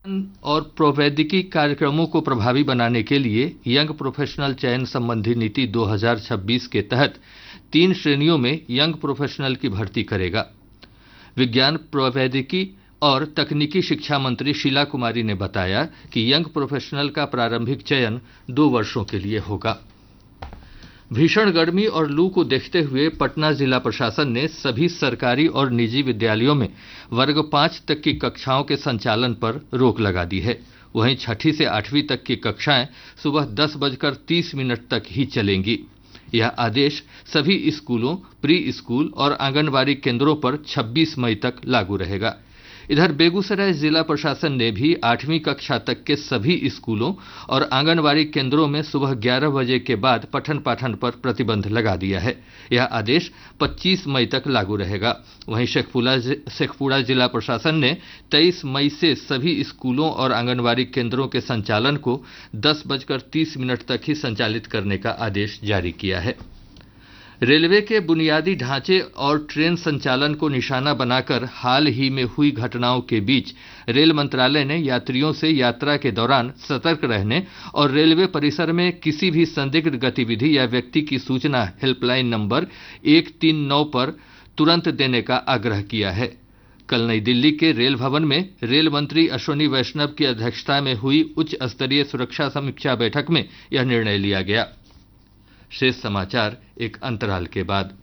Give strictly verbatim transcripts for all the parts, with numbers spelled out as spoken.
और प्रौद्योगिकी कार्यक्रमों को प्रभावी बनाने के लिए यंग प्रोफेशनल चयन संबंधी नीति दो हज़ार छब्बीस के तहत तीन श्रेणियों में यंग प्रोफेशनल की भर्ती करेगा। विज्ञान प्रौद्योगिकी और तकनीकी शिक्षा मंत्री शीला कुमारी ने बताया कि यंग प्रोफेशनल का प्रारंभिक चयन दो वर्षों के लिए होगा। भीषण गर्मी और लू को देखते हुए पटना जिला प्रशासन ने सभी सरकारी और निजी विद्यालयों में वर्ग पांच तक की कक्षाओं के संचालन पर रोक लगा दी है। वहीं छठी से आठवीं तक की कक्षाएं सुबह दस बजकर तीस मिनट तक ही चलेंगी। यह आदेश सभी स्कूलों, प्री स्कूल और आंगनबाड़ी केंद्रों पर छब्बीस मई तक लागू रहेगा। इधर बेगूसराय जिला प्रशासन ने भी आठवीं कक्षा तक के सभी स्कूलों और आंगनबाड़ी केंद्रों में सुबह ग्यारह बजे के बाद पठन पाठन पर प्रतिबंध लगा दिया है। यह आदेश पच्चीस मई तक लागू रहेगा। वहीं शेखपुरा शेखपुरा जिला प्रशासन ने तेईस मई से सभी स्कूलों और आंगनबाड़ी केंद्रों के संचालन को दस बजकर तीस मिनट तक ही संचालित करने का आदेश जारी किया है। रेलवे के बुनियादी ढांचे और ट्रेन संचालन को निशाना बनाकर हाल ही में हुई घटनाओं के बीच रेल मंत्रालय ने यात्रियों से यात्रा के दौरान सतर्क रहने और रेलवे परिसर में किसी भी संदिग्ध गतिविधि या व्यक्ति की सूचना हेल्पलाइन नंबर एक तीन नौ पर तुरंत देने का आग्रह किया है। कल नई दिल्ली के रेल भवन में रेल मंत्री अश्विनी वैष्णव की अध्यक्षता में हुई उच्च स्तरीय सुरक्षा समीक्षा बैठक में यह निर्णय लिया गया। शेष समाचार एक अंतराल के बाद।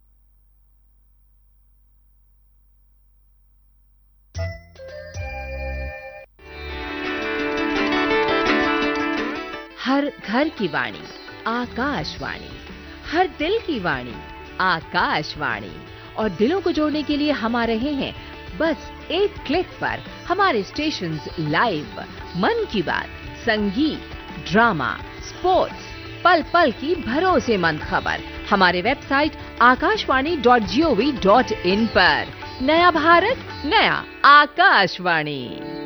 हर घर की वाणी आकाशवाणी, हर दिल की वाणी आकाशवाणी। और दिलों को जोड़ने के लिए हम आ रहे हैं बस एक क्लिक पर। हमारे स्टेशंस लाइव, मन की बात, संगीत, ड्रामा, स्पोर्ट्स, पल पल की भरोसेमंद खबर हमारे website Akashvani dot G O V dot in पर। नया भारत, नया आकाशवाणी।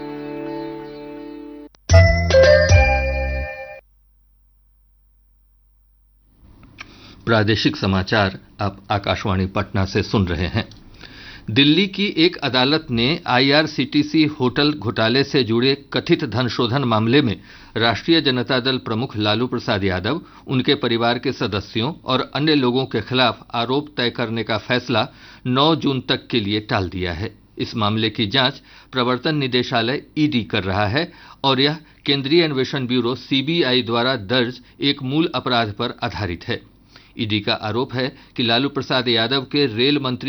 प्रादेशिक समाचार आप आकाशवाणी पटना से सुन रहे हैं। दिल्ली की एक अदालत ने I R C T C hotel घोटाले से जुड़े कथित धन शोधन मामले में राष्ट्रीय जनता दल प्रमुख लालू प्रसाद यादव, उनके परिवार के सदस्यों और अन्य लोगों के खिलाफ आरोप तय करने का फैसला नौ जून तक के लिए टाल दिया है। इस मामले की जांच प्रवर्तन निदेशालय ई डी कर रहा है और यह केंद्रीय अन्वेषण ब्यूरो सी बी आई द्वारा दर्ज एक मूल अपराध पर आधारित है। ई डी का आरोप है कि लालू प्रसाद यादव के रेल मंत्री